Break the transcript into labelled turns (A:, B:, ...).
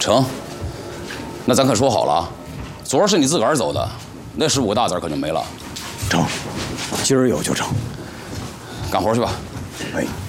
A: 成。那咱可说好了啊，昨儿是你自个儿走的，那15个大子可就没了。
B: 成，今儿有就成。
A: 干活去吧。
B: 哎。